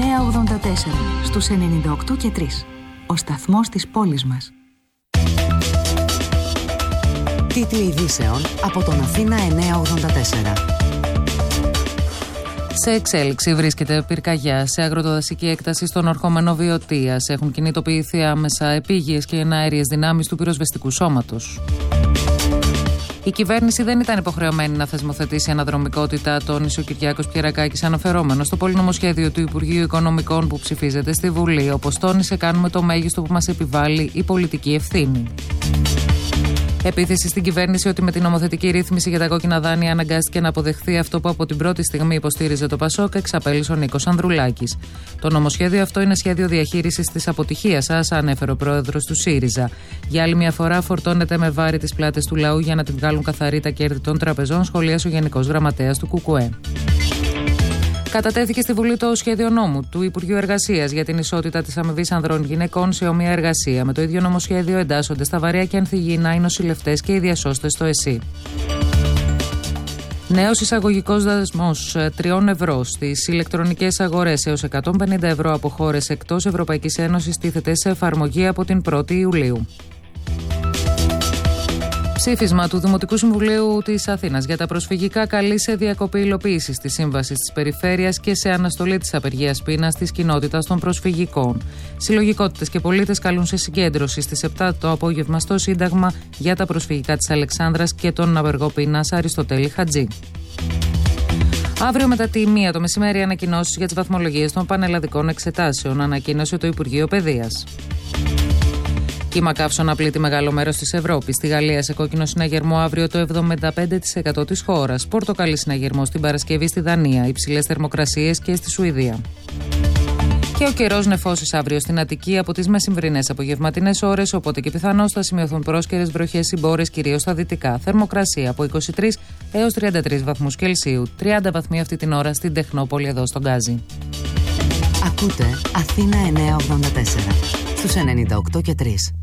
984 στους 98 και 3. Ο σταθμός της πόλης μας. Τίτλοι ειδήσεων από τον Αθήνα 984. Σε εξέλιξη βρίσκεται πυρκαγιά σε αγροτοδασική έκταση στον ορχόμενο Βιωτίας. Έχουν κινητοποιηθεί άμεσα επίγειες και εναέριες δυνάμεις του πυροσβεστικού σώματος. Η κυβέρνηση δεν ήταν υποχρεωμένη να θεσμοθετήσει αναδρομικότητα, τόνισε ο Κυριάκος Πιερακάκης, αναφερόμενος στο πολυνομοσχέδιο του Υπουργείου Οικονομικών που ψηφίζεται στη Βουλή. Όπως τόνισε, κάνουμε το μέγιστο που μας επιβάλλει η πολιτική ευθύνη. Επίθεση στην κυβέρνηση ότι με την νομοθετική ρύθμιση για τα κόκκινα δάνεια αναγκάστηκε να αποδεχθεί αυτό που από την πρώτη στιγμή υποστήριζε το ΠΑΣΟΚ, εξαπέλυσε ο Νίκος Ανδρουλάκης. Το νομοσχέδιο αυτό είναι σχέδιο διαχείρισης της αποτυχίας σας, ανέφερε ο πρόεδρος του ΣΥΡΙΖΑ. Για άλλη μια φορά φορτώνεται με βάρη τις πλάτες του λαού για να την βγάλουν καθαρή τα κέρδη των τραπεζών, σχολίασε ο Γενικός Γραμματέας του ΚΚΕ. Κατατέθηκε στη Βουλή το σχέδιο νόμου του Υπουργείου Εργασίας για την ισότητα της αμοιβής ανδρών γυναικών σε ομοία εργασία. Με το ίδιο νομοσχέδιο εντάσσονται στα βαρέα και ανθυγιεινά οι νοσηλευτές και οι διασώστες στο ΕΣΥ. Νέος εισαγωγικός δασμός 3 ευρώ στις ηλεκτρονικές αγορές έως 150 ευρώ από χώρες εκτός Ευρωπαϊκής Ένωσης τίθεται σε εφαρμογή από την 1η Ιουλίου. Ψήφισμα του Δημοτικού Συμβουλίου της Αθήνας για τα προσφυγικά καλεί σε διακοπή υλοποίησης της σύμβασης της περιφέρειας και σε αναστολή της απεργίας πείνας της κοινότητας των προσφυγικών. Συλλογικότητες και πολίτες καλούν σε συγκέντρωση στις 7 το απόγευμα στο Σύνταγμα για τα προσφυγικά της Αλεξάνδρας και τον απεργό πείνας Αριστοτέλη Χατζή. Αύριο μετά τη 1 το μεσημέρι ανακοινώσεις για τις βαθμολογίες των πανελλαδικών εξετάσεων, ανακοίνωσε το Υπουργείο Παιδείας. Κύμα καύσωνα πλήττει μεγάλο μέρος της Ευρώπης. Στη Γαλλία σε κόκκινο συναγερμό αύριο το 75% της χώρας. Πορτοκαλί συναγερμό στην Παρασκευή στη Δανία. Υψηλές θερμοκρασίες και στη Σουηδία. Και ο καιρός νεφώσεις αύριο στην Αττική από τις μεσημβρινές απογευματινές ώρες, οπότε και πιθανώς θα σημειωθούν πρόσκαιρες βροχές συμπόρες κυρίως στα δυτικά. Θερμοκρασία από 23 έως 33 βαθμούς Κελσίου. 30 βαθμοί αυτή την ώρα στην Τεχνόπολη εδώ στον Γκάζι. Ακούτε Αθήνα 984 στους 98 και 3.